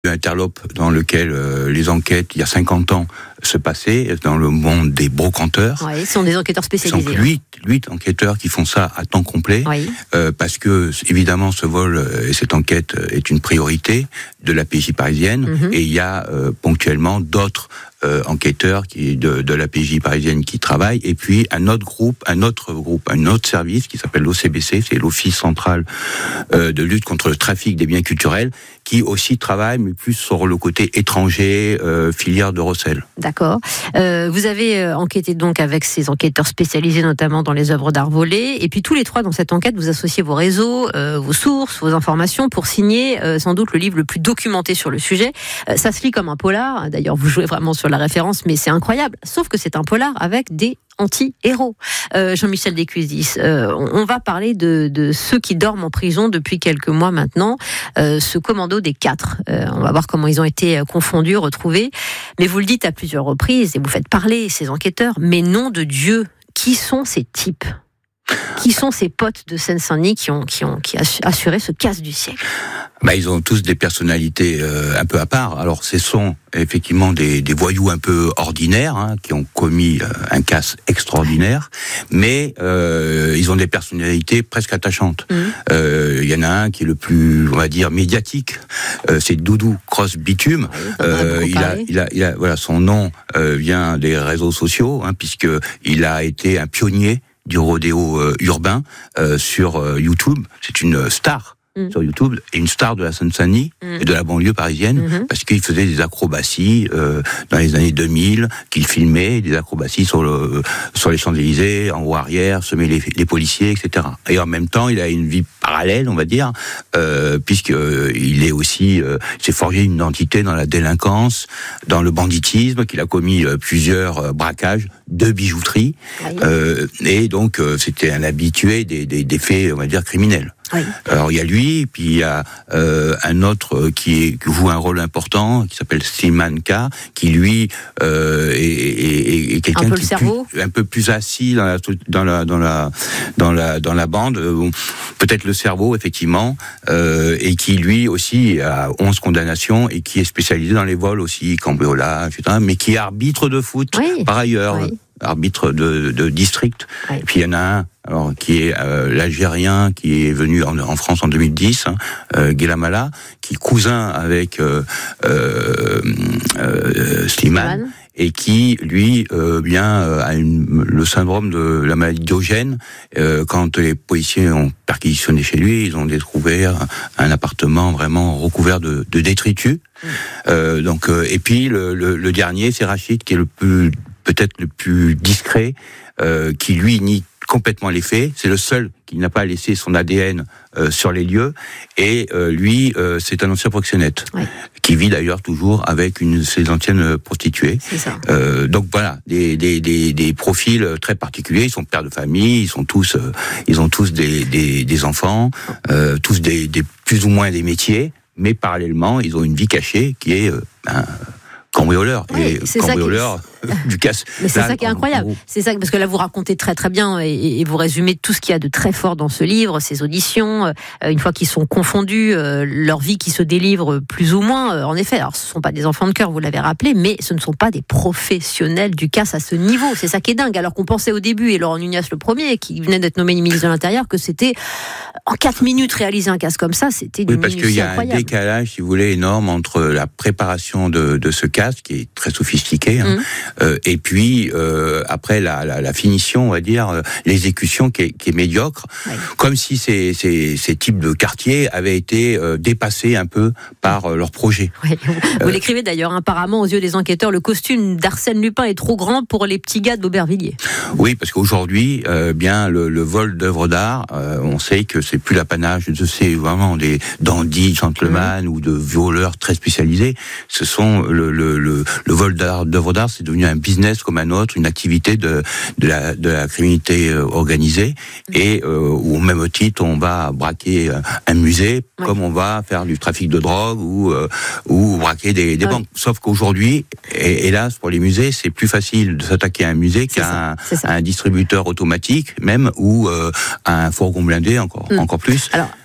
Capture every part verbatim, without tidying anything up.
interlope dans lequel euh, les enquêtes, il y a cinquante ans, se passaient dans le monde des brocanteurs. Oui, ce sont des enquêteurs spécialisés. Ce sont huit, huit enquêteurs qui font ça à temps complet, oui. euh, parce que, évidemment, ce vol et cette enquête est une priorité de la P J parisienne, mm-hmm. et il y a euh, ponctuellement d'autres euh, enquêteurs qui, de, de la P J parisienne qui travaillent, et puis un autre groupe, un autre groupe, un autre service qui s'appelle l'O C B C, c'est l'Office central euh, de lutte contre le trafic des biens culturels, qui aussi travaille, mais plus sur le côté étranger, euh, filière de recel. D'accord. Euh, vous avez enquêté donc avec ces enquêteurs spécialisés, notamment dans les œuvres d'art volées, et puis tous les trois dans cette enquête, vous associez vos réseaux, euh, vos sources, vos informations pour signer euh, sans doute le livre le plus documenté sur le sujet. Euh, ça se lit comme un polar, d'ailleurs vous jouez vraiment sur la référence, mais c'est incroyable, sauf que c'est un polar avec des anti-héros. Euh, Jean-Michel Descuzis, euh, on va parler de, de ceux qui dorment en prison depuis quelques mois maintenant, euh, ce commando des quatre. Euh, on va voir comment ils ont été confondus, retrouvés. Mais vous le dites à plusieurs reprises, et vous faites parler ces enquêteurs, mais nom de Dieu, qui sont ces types ? Qui sont ces potes de Seine-Saint-Denis qui ont, qui ont qui assuré ce casse du siècle ? Bah, ils ont tous des personnalités euh, un peu à part. Alors, ce sont effectivement des, des voyous un peu ordinaires, hein, qui ont commis euh, un casse extraordinaire, mais euh, ils ont des personnalités presque attachantes. Il mmh. euh, y en a un qui est le plus, on va dire, médiatique. Euh, c'est Doudou Cross Bitume. Oui, euh, il a, il a, il a, voilà, son nom euh, vient des réseaux sociaux, hein, puisque il a été un pionnier du rodéo euh, urbain euh, sur euh, YouTube. C'est une star mmh. sur YouTube, et une star de la Seine-Saint-Denis mmh. et de la banlieue parisienne, mmh. parce qu'il faisait des acrobaties euh, dans les années deux mille, qu'il filmait, des acrobaties sur le sur les Champs-Élysées, en haut arrière, semer les, les policiers, et cetera. Et en même temps, il a une vie parallèle, on va dire, euh, puisque euh, il est aussi, euh, s'est forgé une identité dans la délinquance, dans le banditisme, qu'il a commis euh, plusieurs euh, braquages de bijouterie, oui. euh, et donc euh, c'était un habitué des, des, des faits, on va dire, criminels. Oui. Alors il y a lui, puis il y a euh, un autre qui, est, qui joue un rôle important, qui s'appelle Slimane K, qui lui euh, est, est, est quelqu'un un peu qui est plus, un peu plus assis dans la dans la dans la dans la dans la bande, euh, peut-être le cerveau effectivement, euh, et qui lui aussi a onze condamnations et qui est spécialisé dans les vols aussi, cambriolage, et cetera, mais qui est arbitre de foot oui. par ailleurs. Oui. arbitre de, de district. Oui. Et puis il y en a un alors, qui est euh, l'Algérien, qui est venu en, en France en deux mille dix, hein, euh, Guélamala, qui est cousin avec euh, euh, euh, Slimane, et qui, lui, euh, bien, euh, a une, le syndrome de la maladie Diogène. Euh, quand les policiers ont perquisitionné chez lui, ils ont découvert un, un appartement vraiment recouvert de, de détritus. Mmh. Euh, donc, euh, et puis, le, le, le dernier, c'est Rachid, qui est le plus peut-être le plus discret, euh, qui lui nie complètement les faits. C'est le seul qui n'a pas laissé son A D N euh, sur les lieux. Et euh, lui, euh, c'est un ancien proxénète, oui. qui vit d'ailleurs toujours avec une de ses anciennes prostituées. C'est ça. Euh, donc voilà, des, des, des, des profils très particuliers. Ils sont pères de famille, ils sont tous, euh, ils ont tous des, des, des enfants, euh, tous des, des plus ou moins des métiers, mais parallèlement, ils ont une vie cachée qui est euh, un cambrioleur. Oui, et c'est cambrioleur du casse. Mais c'est là, ça qui est incroyable. En... C'est ça, parce que là, vous racontez très très bien et, et vous résumez tout ce qu'il y a de très fort dans ce livre, ces auditions, euh, une fois qu'ils sont confondus, euh, leur vie qui se délivre plus ou moins. Euh, en effet, alors ce ne sont pas des enfants de cœur, vous l'avez rappelé, mais ce ne sont pas des professionnels du casse à ce niveau. C'est ça qui est dingue. Alors qu'on pensait au début, et Laurent Nunez le premier, qui venait d'être nommé ministre de l'Intérieur, que c'était en quatre minutes réaliser un casse comme ça, c'était une oui, parce qu'il y a incroyable. Un décalage, si vous voulez, énorme entre la préparation de, de ce casse, qui est très sophistiqué, hein, mmh. euh, et puis euh, après la, la, la finition, on va dire, euh, l'exécution qui est, qui est médiocre, oui. comme si ces, ces, ces types de quartiers avaient été euh, dépassés un peu par euh, leur projet. Oui. Vous, euh, vous l'écrivez d'ailleurs, apparemment aux yeux des enquêteurs, le costume d'Arsène Lupin est trop grand pour les petits gars d'Aubervilliers. Oui, parce qu'aujourd'hui, euh, bien le, le vol d'œuvres d'art, euh, on sait que c'est plus l'apanage de ces vraiment des dandys, gentlemen mmh. ou de voleurs très spécialisés. Ce sont le, le, le, le vol d'art, d'œuvres d'art, c'est devenu un business comme un autre, une activité de, de, la, de la criminalité organisée, et euh, où au même titre on va braquer un musée, oui. comme on va faire du trafic de drogue ou, euh, ou braquer des, des oui. banques. Sauf qu'aujourd'hui, et, hélas pour les musées, c'est plus facile de s'attaquer à un musée c'est qu'à un, un distributeur automatique même, ou euh, à un fourgon blindé encore, mmh. encore plus. Alors,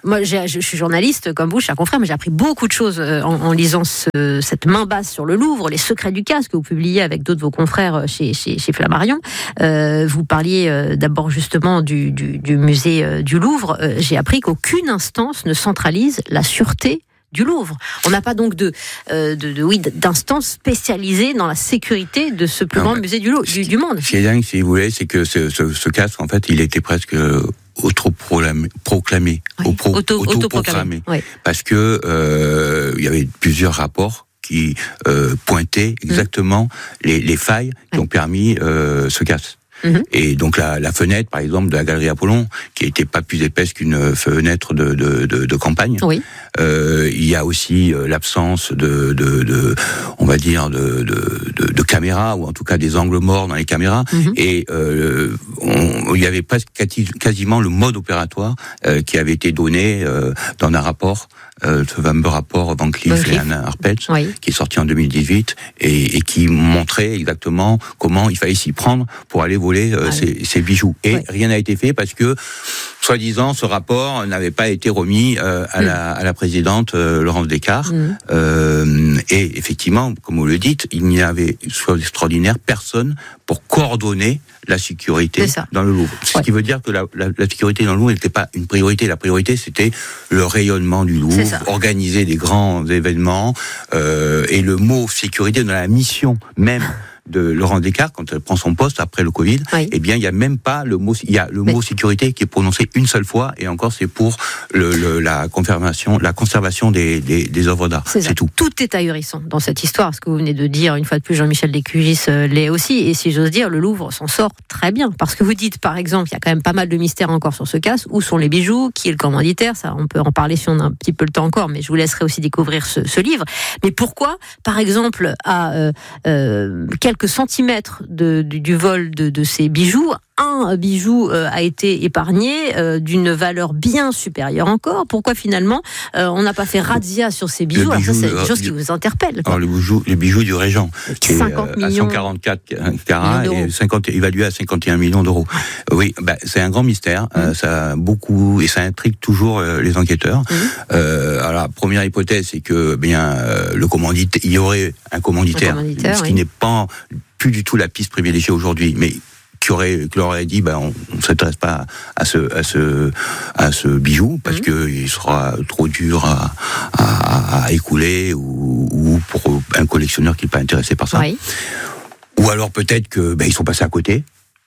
moi, j'ai, je suis journaliste comme vous, cher confrère, mais j'ai appris beaucoup de choses en, en lisant ce, cette main basse sur le Louvre, les secrets du casse que vous publiez avec d'autres de vos confrères chez, chez, chez Flammarion. Euh, vous parliez euh, d'abord justement du, du, du musée euh, du Louvre. Euh, j'ai appris qu'aucune instance ne centralise la sûreté du Louvre. On n'a pas donc de, euh, de, de oui, d'instances spécialisées dans la sécurité de ce plus non, grand musée du, du, du monde. Ce qui est dingue, si vous voulez, c'est que ce, ce, ce casque, en fait, il était presque auto-proclamé, proclamé, oui. auto, auto-proclamé, auto oui. parce que euh, il y avait plusieurs rapports qui euh, pointaient exactement mmh. les, les failles qui oui. ont permis euh, ce casque. Mmh. Et donc la, la fenêtre, par exemple, de la galerie Apollon, qui n'était pas plus épaisse qu'une fenêtre de, de, de, de campagne. Oui. Euh, il y a aussi euh, l'absence de, de, de, on va dire, de, de, de, de caméras, ou en tout cas des angles morts dans les caméras. Mmh. Et euh, on, il y avait presque quasiment le mode opératoire euh, qui avait été donné euh, dans un rapport. Euh, ce fameux rapport Van Cleef et Anna Arpels, oui. qui est sorti en deux mille dix-huit et, et qui montrait exactement comment il fallait s'y prendre pour aller voler euh, ah, ces, oui. ces bijoux. Et oui. rien n'a été fait parce que, soi-disant, ce rapport n'avait pas été remis euh, à, mmh. la, à la présidente euh, Laurence Descartes. Mmh. Euh, et effectivement, comme vous le dites, il n'y avait, soit extraordinaire, personne pour coordonner la sécurité dans le Louvre. Ce ouais. qui veut dire que la, la, la sécurité dans le Louvre n'était pas une priorité. La priorité, c'était le rayonnement du Louvre, organiser des grands événements. Euh, et le mot sécurité dans la mission même de Laurence Descartes, quand elle prend son poste après le Covid, oui. eh bien, il y a même pas le mot, il y a le mot oui. sécurité qui est prononcé une seule fois, et encore, c'est pour le, le, la conservation, la conservation des, des, des œuvres d'art. C'est, c'est tout. Tout est ahurissant dans cette histoire, ce que vous venez de dire, une fois de plus, Jean-Michel Descugis euh, l'est aussi, et si j'ose dire, le Louvre s'en sort très bien, parce que vous dites, par exemple, il y a quand même pas mal de mystères encore sur ce casse, où sont les bijoux, qui est le commanditaire, ça, on peut en parler si on a un petit peu le temps encore, mais je vous laisserai aussi découvrir ce, ce livre. Mais pourquoi, par exemple, à euh, euh, quelques centimètres de, du, du vol de, de ces bijoux, un bijou euh, a été épargné euh, d'une valeur bien supérieure encore. Pourquoi finalement euh, on n'a pas fait razzia sur ces bijoux? bijou, alors ça, c'est euh, une chose qui vous interpelle. Alors le bijou, les bijoux du Régent, qui est euh, à cent quarante-quatre carats et cinquante, évalué à cinquante et un millions d'euros. Oui, bah, c'est un grand mystère. Mmh. Euh, ça a beaucoup et ça intrigue toujours euh, les enquêteurs. Mmh. Euh, alors la première hypothèse, c'est que bien euh, le commanditaire, il y aurait un commanditaire, un commanditaire ce qui oui. n'est pas plus du tout la piste privilégiée aujourd'hui, mais qui aurait, qui leur aurait dit, ben, on, on s'intéresse pas à ce, à ce, à ce bijou parce mmh. que il sera trop dur à, à, à écouler ou, ou pour un collectionneur qui n'est pas intéressé par ça. Oui. Ou alors peut-être que, ben, ils sont passés à côté.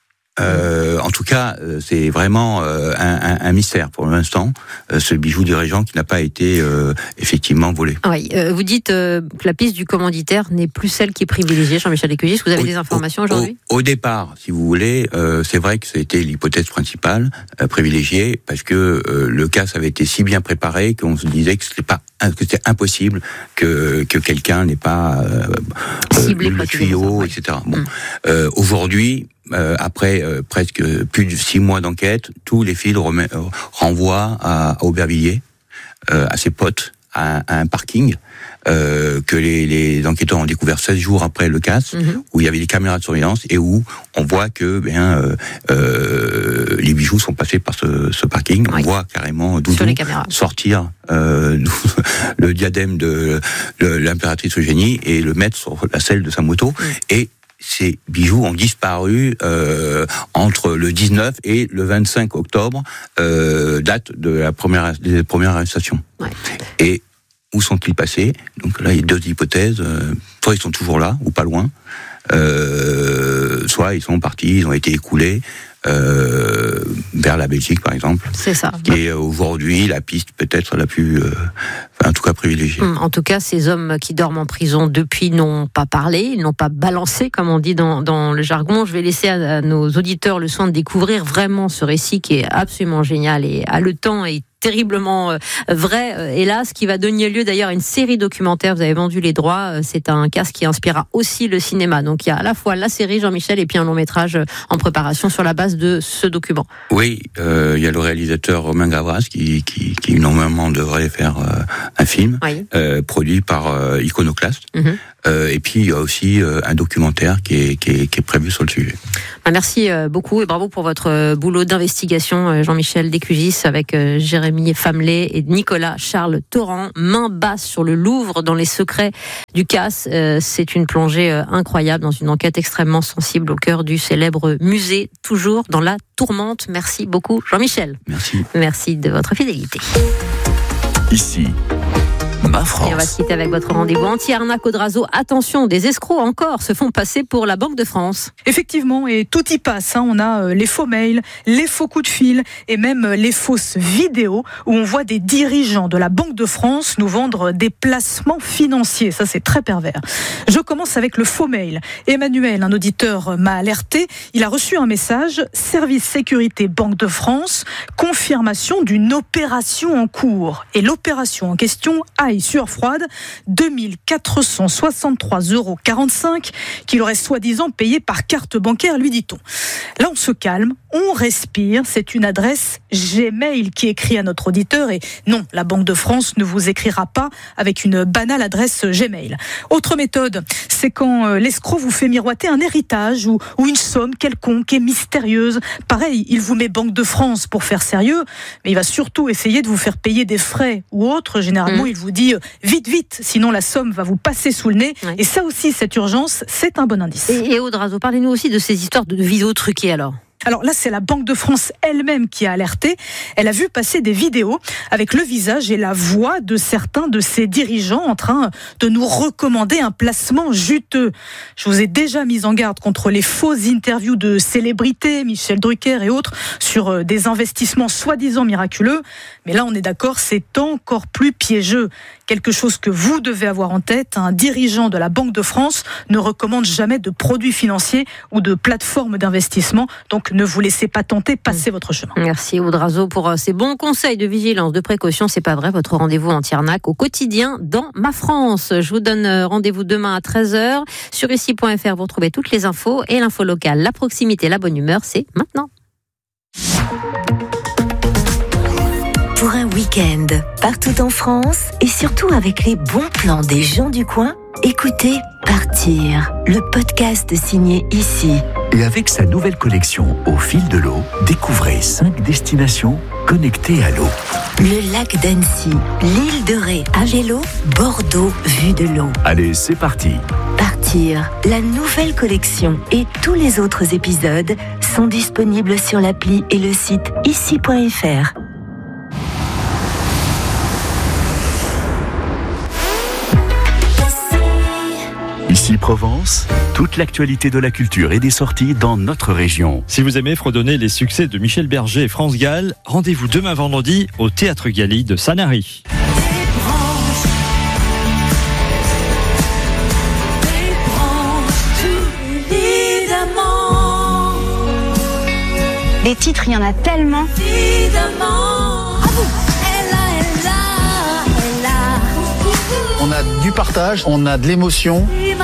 Euh, en tout cas, c'est vraiment euh, un, un, un mystère pour l'instant, euh, ce bijou du Régent qui n'a pas été euh, effectivement volé. Oui, euh, vous dites euh, que la piste du commanditaire n'est plus celle qui est privilégiée, Jean-Michel Descugis. Vous avez au, des informations au, aujourd'hui ? au, au départ, si vous voulez, euh, c'est vrai que c'était l'hypothèse principale euh, privilégiée parce que euh, le cas avait été si bien préparé qu'on se disait que c'était pas que c'était impossible que que quelqu'un n'ait pas euh, ciblé le tuyau, ouais. et cetera. Bon, hum. euh, aujourd'hui. Euh, après euh, presque plus de six mois d'enquête, tous les fils remet, euh, renvoient à, à Aubervilliers, euh, à ses potes, à, à un parking euh, que les, les enquêteurs ont découvert seize jours après le casse, mm-hmm. où il y avait des caméras de surveillance et où on voit que bien euh, euh, les bijoux sont passés par ce, ce parking. Oui. On voit carrément Doudou sortir euh, le diadème de, de l'impératrice Eugénie et le mettre sur la selle de sa moto. Mm. Et ces bijoux ont disparu euh, entre le dix-neuf et le vingt-cinq octobre, euh, date de la première des premières arrestations. Ouais. Et où sont-ils passés? Donc là, il y a deux hypothèses. Euh, soit ils sont toujours là, ou pas loin, euh, soit ils sont partis, ils ont été écoulés euh, vers la Belgique, par exemple. C'est ça. Qui est aujourd'hui la piste peut-être la plus, euh, en tout cas privilégiée. En tout cas, ces hommes qui dorment en prison depuis n'ont pas parlé, ils n'ont pas balancé, comme on dit dans, dans le jargon. Je vais laisser à, à nos auditeurs le soin de découvrir vraiment ce récit qui est absolument génial et haletant et terriblement euh, vrai, euh, hélas, qui va donner lieu d'ailleurs à une série documentaire. Vous avez vendu les droits, euh, c'est un cas qui inspirera aussi le cinéma. Donc il y a à la fois la série Jean-Michel et puis un long métrage euh, en préparation sur la base de ce document. Oui, euh, il y a le réalisateur Romain Gavras qui, qui, qui normalement devrait faire euh, un film oui. euh, produit par euh, Iconoclast. Mm-hmm. Euh, et puis il y a aussi euh, un documentaire qui est, qui est, qui est prévu sur le sujet. Merci beaucoup et bravo pour votre boulot d'investigation, Jean-Michel Descugis, avec Jérémy Famelet et Nicolas Charles Torrent. Main basse sur le Louvre dans les secrets du C A S. C'est une plongée incroyable dans une enquête extrêmement sensible au cœur du célèbre musée, toujours dans la tourmente. Merci beaucoup, Jean-Michel. Merci. Merci de votre fidélité. Ici, Ma France. Et on va se quitter avec votre rendez-vous anti-arnaque Audrazo. Attention, des escrocs encore se font passer pour la Banque de France. Effectivement, et tout y passe. Hein. On a euh, les faux mails, les faux coups de fil et même euh, les fausses vidéos où on voit des dirigeants de la Banque de France nous vendre des placements financiers. Ça, c'est très pervers. Je commence avec le faux mail. Emmanuel, un auditeur, m'a alerté. Il a reçu un message « Service sécurité Banque de France, confirmation d'une opération en cours ». Et l'opération en question aille sur froide, deux mille quatre cent soixante-trois euros quarante-cinq qu'il aurait soi-disant payé par carte bancaire, lui dit-on. Là, on se calme, on respire. C'est une adresse Gmail qui écrit à notre auditeur et non, la Banque de France ne vous écrira pas avec une banale adresse Gmail. Autre méthode, c'est quand l'escroc vous fait miroiter un héritage ou, ou une somme quelconque et mystérieuse. Pareil, il vous met Banque de France pour faire sérieux, mais il va surtout essayer de vous faire payer des frais ou autres. Généralement, mmh. il vous dit vite, vite, sinon la somme va vous passer sous le nez. Oui. Et ça aussi, cette urgence, c'est un bon indice. Et, et Audrazo, parlez-nous aussi de ces histoires de vidéos truquées alors. Alors là, c'est la Banque de France elle-même qui a alerté. Elle a vu passer des vidéos avec le visage et la voix de certains de ses dirigeants en train de nous recommander un placement juteux. Je vous ai déjà mis en garde contre les fausses interviews de célébrités, Michel Drucker et autres, sur des investissements soi-disant miraculeux. Mais là, on est d'accord, c'est encore plus piégeux. Quelque chose que vous devez avoir en tête, un dirigeant de la Banque de France ne recommande jamais de produits financiers ou de plateformes d'investissement. Donc, ne vous laissez pas tenter, passez votre chemin. Merci Audrazo pour ces bons conseils de vigilance, de précaution. C'est pas vrai, votre rendez-vous anti-arnaque au quotidien dans Ma France. Je vous donne rendez-vous demain à treize heures. Sur ici point f r, vous retrouvez toutes les infos et l'info locale. La proximité, la bonne humeur, c'est maintenant. Pour un week-end, partout en France et surtout avec les bons plans des gens du coin, écoutez Partir, le podcast signé Ici. Et avec sa nouvelle collection Au fil de l'eau, découvrez cinq destinations connectées à l'eau. Le lac d'Annecy, l'île de Ré à vélo, Bordeaux vue de l'eau. Allez, c'est parti. Partir, la nouvelle collection et tous les autres épisodes sont disponibles sur l'appli et le site ici point f r. Ici Provence, toute l'actualité de la culture et des sorties dans notre région. Si vous aimez fredonner les succès de Michel Berger et France Gall, rendez-vous demain vendredi au Théâtre Galli de Sanary. Les titres, il y en a tellement. On a du partage, on a de l'émotion.